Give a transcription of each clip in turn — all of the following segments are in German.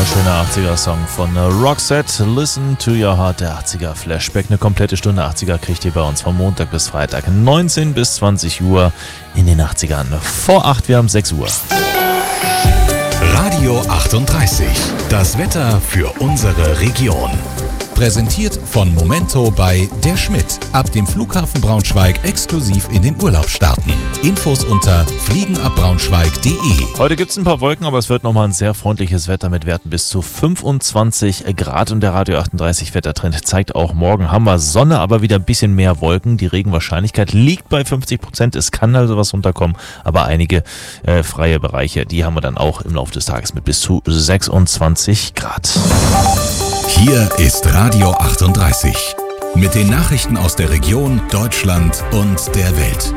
wunderschöner 80er-Song von Roxette, Listen to Your Heart, der 80er-Flashback. Eine komplette Stunde 80er kriegt ihr bei uns von Montag bis Freitag, 19 bis 20 Uhr in den 80ern. Vor 8, wir haben 6 Uhr. Radio 38, das Wetter für unsere Region. Präsentiert von Momento bei Der Schmidt. Ab dem Flughafen Braunschweig exklusiv in den Urlaub starten. Infos unter fliegenabbraunschweig.de. Heute gibt es ein paar Wolken, aber es wird nochmal ein sehr freundliches Wetter mit Werten bis zu 25 Grad. Und der Radio 38 Wettertrend zeigt auch, morgen haben wir Sonne, aber wieder ein bisschen mehr Wolken. Die Regenwahrscheinlichkeit liegt bei 50%. Es kann also was runterkommen, aber einige freie Bereiche, die haben wir dann auch im Laufe des Tages mit bis zu 26 Grad. Hier ist Radio 38 mit den Nachrichten aus der Region, Deutschland und der Welt.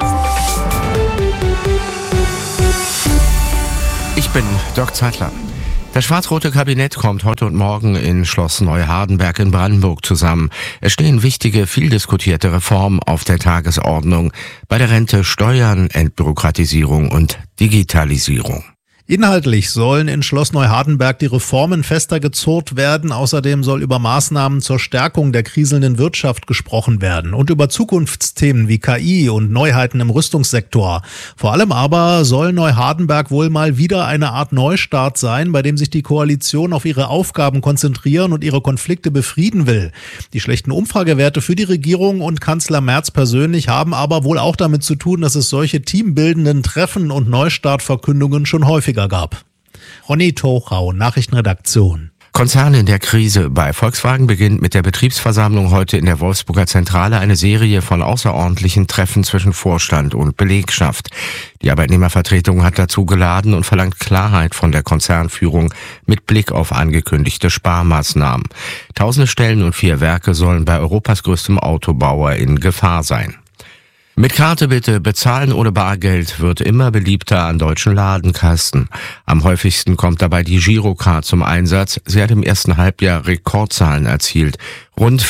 Ich bin Dirk Zeitler. Das schwarz-rote Kabinett kommt heute und morgen in Schloss Neuhardenberg in Brandenburg zusammen. Es stehen wichtige, viel diskutierte Reformen auf der Tagesordnung. Bei der Rente, Steuern, Entbürokratisierung und Digitalisierung. Inhaltlich sollen in Schloss Neuhardenberg die Reformen fester gezurrt werden. Außerdem soll über Maßnahmen zur Stärkung der kriselnden Wirtschaft gesprochen werden und über Zukunftsthemen wie KI und Neuheiten im Rüstungssektor. Vor allem aber soll Neuhardenberg wohl mal wieder eine Art Neustart sein, bei dem sich die Koalition auf ihre Aufgaben konzentrieren und ihre Konflikte befrieden will. Die schlechten Umfragewerte für die Regierung und Kanzler Merz persönlich haben aber wohl auch damit zu tun, dass es solche teambildenden Treffen und Neustartverkündungen schon häufiger gab. Ronny Tochau, Nachrichtenredaktion. Konzern in der Krise. Bei Volkswagen beginnt mit der Betriebsversammlung heute in der Wolfsburger Zentrale eine Serie von außerordentlichen Treffen zwischen Vorstand und Belegschaft. Die Arbeitnehmervertretung hat dazu geladen und verlangt Klarheit von der Konzernführung mit Blick auf angekündigte Sparmaßnahmen. 1000 Stellen und 4 Werke sollen bei Europas größtem Autobauer in Gefahr sein. Mit Karte bitte, bezahlen ohne Bargeld wird immer beliebter an deutschen Ladenkassen. Am häufigsten kommt dabei die Girocard zum Einsatz. Sie hat im ersten Halbjahr Rekordzahlen erzielt. Rund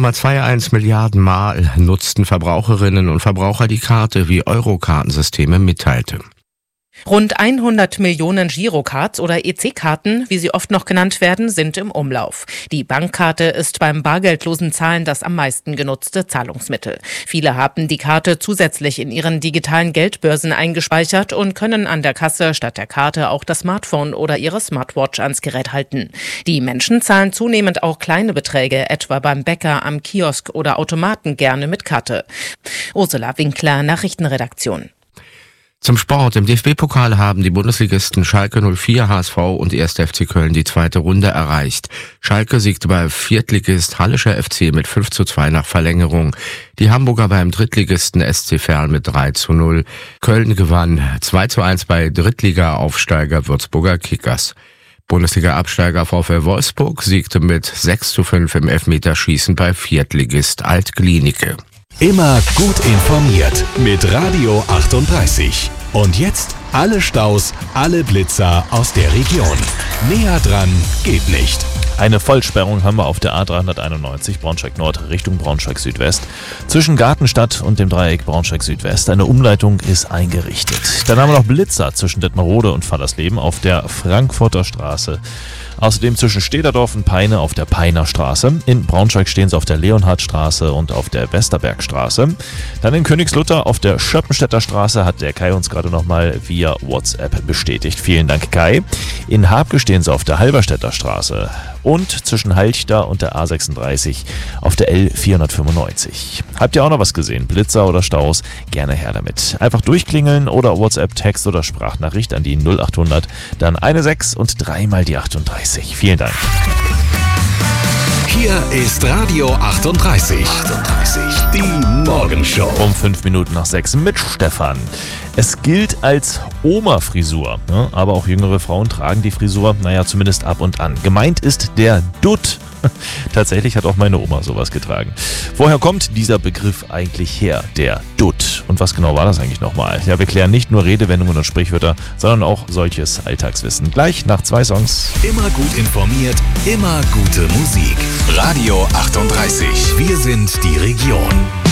4,21 Milliarden Mal nutzten Verbraucherinnen und Verbraucher die Karte, wie Eurokartensysteme mitteilte. Rund 100 Millionen Girocards oder EC-Karten, wie sie oft noch genannt werden, sind im Umlauf. Die Bankkarte ist beim bargeldlosen Zahlen das am meisten genutzte Zahlungsmittel. Viele haben die Karte zusätzlich in ihren digitalen Geldbörsen eingespeichert und können an der Kasse statt der Karte auch das Smartphone oder ihre Smartwatch ans Gerät halten. Die Menschen zahlen zunehmend auch kleine Beträge, etwa beim Bäcker, am Kiosk oder Automaten gerne mit Karte. Ursula Winkler, Nachrichtenredaktion. Zum Sport. Im DFB-Pokal haben die Bundesligisten Schalke 04, HSV und 1. FC Köln die zweite Runde erreicht. Schalke siegte bei Viertligist Hallischer FC mit 5:2 nach Verlängerung. Die Hamburger beim Drittligisten SC Verl mit 3:0. Köln gewann 2:1 bei Drittliga-Aufsteiger Würzburger Kickers. Bundesliga-Absteiger VfL Wolfsburg siegte mit 6:5 im Elfmeterschießen bei Viertligist Alt-Glienicke. Immer gut informiert mit Radio 38. Und jetzt alle Staus, alle Blitzer aus der Region. Näher dran geht nicht. Eine Vollsperrung haben wir auf der A391 Braunschweig Nord Richtung Braunschweig Südwest. Zwischen Gartenstadt und dem Dreieck Braunschweig Südwest. Eine Umleitung ist eingerichtet. Dann haben wir noch Blitzer zwischen Detmerode und Fallersleben auf der Frankfurter Straße. Außerdem zwischen Stederdorf und Peine auf der Peiner Straße. In Braunschweig stehen sie auf der Leonhardstraße und auf der Westerbergstraße. Dann in Königslutter auf der Schöppenstädter Straße hat der Kai uns gerade nochmal via WhatsApp bestätigt. Vielen Dank, Kai. In Habke stehen sie auf der Halberstädter Straße. Und zwischen Halchta und der A36 auf der L495. Habt ihr auch noch was gesehen? Blitzer oder Staus? Gerne her damit. Einfach durchklingeln oder WhatsApp, Text oder Sprachnachricht an die 0800, dann 16 und 3 mal die 38. Vielen Dank. Hier ist Radio 38. Die Morgenshow. Um 5 Minuten nach 6 mit Stefan. Es gilt als Oma-Frisur, ne? Aber auch jüngere Frauen tragen die Frisur, zumindest ab und an. Gemeint ist der Dutt. Tatsächlich hat auch meine Oma sowas getragen. Woher kommt dieser Begriff eigentlich her, der Dutt? Und was genau war das eigentlich nochmal? Ja, wir klären nicht nur Redewendungen und Sprichwörter, sondern auch solches Alltagswissen. Gleich nach 2 Songs. Immer gut informiert, immer gute Musik. Radio 38. Wir sind die Region.